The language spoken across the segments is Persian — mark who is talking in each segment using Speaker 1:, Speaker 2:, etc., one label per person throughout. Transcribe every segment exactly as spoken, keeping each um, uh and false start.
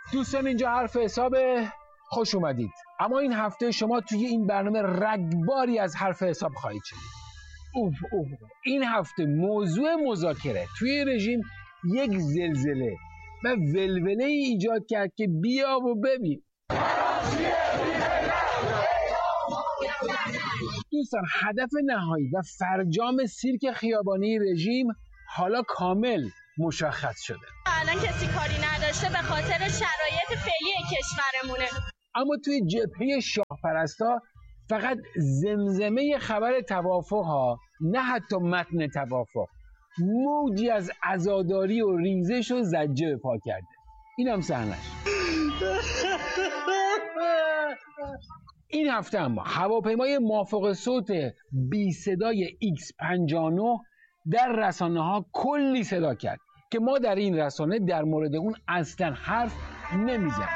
Speaker 1: دوستان اینجا حرف حساب، خوش اومدید. اما این هفته شما توی این برنامه رگباری از حرف حساب خواهید شد. اوه اوه. این هفته موضوع مذاکره توی رژیم یک زلزله و ولوله ای ایجاد کرد که بیا و ببین. دوستان هدف نهایی و فرجام سیرک خیابانی رژیم حالا کامل مشخص شده.
Speaker 2: الان کسی کاری نداشته به خاطر شرایط فعلی کشورمونه.
Speaker 1: اما توی جبهه شاهپرستا فقط زمزمه خبر توافق ها، نه حتی متن توافق، موجی از عزاداری و ریزش و زجه به پا کرده. این هم سرنش. این هفته اما هواپیمای مافوق صوت بی صدای ایکس پنجاه و نه در رسانه ها کلی صدا کرد که ما در این رسانه در مورد اون اصلا حرف نمیزنیم.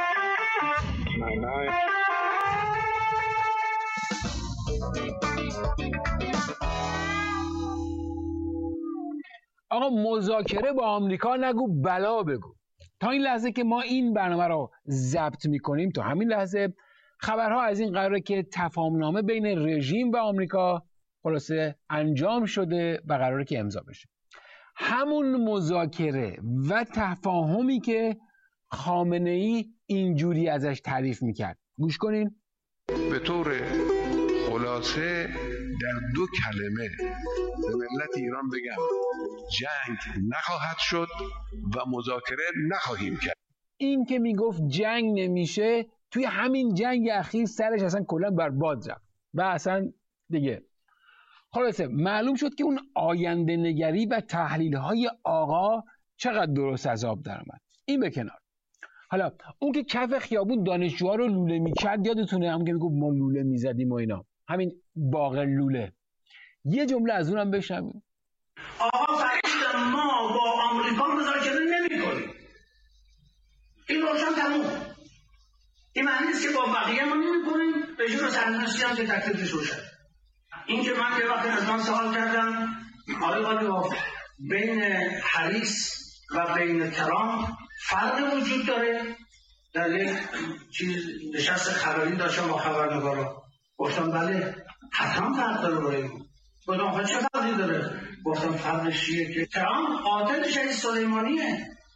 Speaker 1: آقا مذاکره با آمریکا نگو بلا بگو. تا این لحظه که ما این برنامه رو ضبط میکنیم، تا همین لحظه خبرها از این قراره که تفاهمنامه بین رژیم و آمریکا خلاصه انجام شده و قراره که امضا بشه. همون مذاکره و تفاهمی که خامنه ای اینجوری ازش تعریف میکرد. گوش کنین.
Speaker 3: به طور خلاصه در دو کلمه به ملت ایران بگم جنگ نخواهد شد و مذاکره نخواهیم کرد.
Speaker 1: این که میگفت جنگ نمیشه، توی همین جنگ اخیر سرش اصلا کلا بر باد رفت و اصلا دیگه خلاصه معلوم شد که اون آینده نگری و تحلیل های آقا چقدر درست از آب در اومد. این به کنار. حالا اون که کف خیابون دانشجوها رو لوله میکرد، یادتونه؟ هم که میگفت ما لوله میزدیم و اینا، همین باقر لوله. یه جمله از اونم بشنویم.
Speaker 4: آقا فرشت ما با آمریکا مذاکره نمی‌کنیم. این روشن تموم. این معنی نیست که با بقیه ما نمی‌کنیم، رژیم صدراعظم هم که تکلیفش روشن. این که من یه وقت از من سوال کردم آقای قالیباف بین هریس و بین ترامپ فرق وجود داره؟ در یک چیز نشست خبری داشتم با خبرنگارا، گفتم بله حتما فرق داره برای ما. گفتم آخه چه فرقی داره؟ گفتم فرقش چیه که ترامپ قاتل شهید سلیمانیه.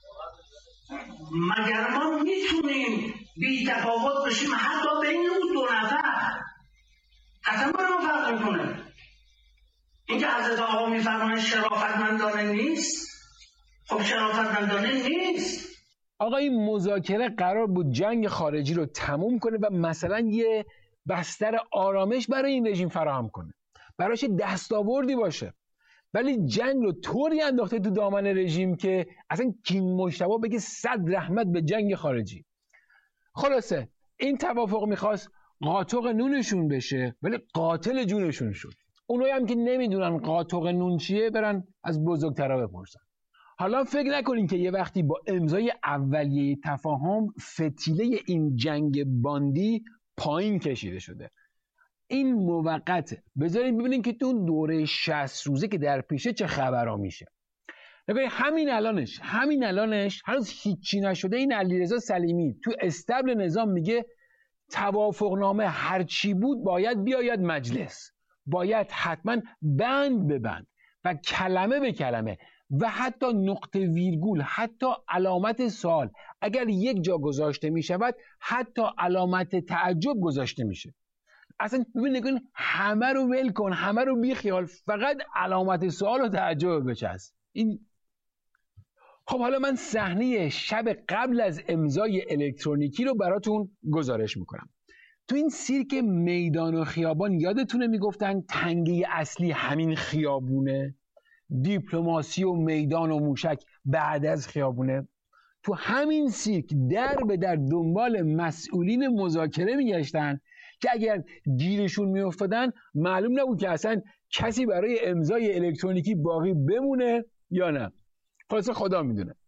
Speaker 4: مگر ما میتونیم بی تفاوت بشیم حتی بین اون دو نفر؟ حتما برای ما فرق میکنه. این که حضرت آقا میفرمایند شرافتمندانه نیست، خب شرافتمندانه نیست.
Speaker 1: آقا این مذاکره قرار بود جنگ خارجی رو تموم کنه و مثلا یه بستر آرامش برای این رژیم فراهم کنه، براش دستاوردی باشه. ولی جنگ رو طوری انداخته تو دامن رژیم که اصلا کین مجتبی بگه صد رحمت به جنگ خارجی. خلاصه این توافق میخواست قاطق نونشون بشه، ولی قاتل جونشون شد. اونایی هم که نمیدونن قاطق نون چیه برن از بزرگترا بپرسن. حالا فکر نکنین که یه وقتی با امضای اولیه تفاهم فتیله این جنگ باندی پایین کشیده شده. این موقته. بذارین ببینین که تو اون دوره شصت روزه که در پیشه چه خبرها میشه. نگاه همین الانش همین الانش هنوز هیچی نشده. این علیرضا سلیمی تو استبل نظام میگه توافقنامه هر چی بود باید بیاید مجلس، باید حتما بند به بند و کلمه به کلمه و حتی نقطه ویرگول، حتی علامت سوال اگر یک جا گذاشته می شود، حتی علامت تعجب گذاشته میشه. اصلا ببین نگاه همه رو ول کن، همه رو بی خیال، فقط علامت سوال و تعجب بچسب. این خب حالا من صحنه شب قبل از امضای الکترونیکی رو براتون گزارش میکنم. تو این سیرک میدان و خیابان یادتونه میگفتن تنگه اصلی همین خیابونه، دیپلماسی و میدان و موشک بعد از خیابونه. تو همین سیرک در به در دنبال مسئولین مذاکره میگشتن که اگر گیرشون میافتادن معلوم نبود که اصلا کسی برای امضای الکترونیکی باقی بمونه یا نه. خلاصه خدا میدونه.